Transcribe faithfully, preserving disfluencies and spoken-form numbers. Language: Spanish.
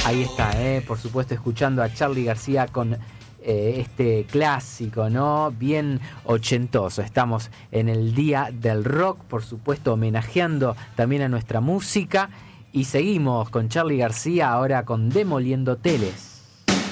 Ahí está, eh, por supuesto, escuchando a Charly García con eh, este clásico, ¿no? Bien ochentoso. Estamos en el Día del Rock, por supuesto, homenajeando también a nuestra música. Y seguimos con Charly García ahora con Demoliendo Teles.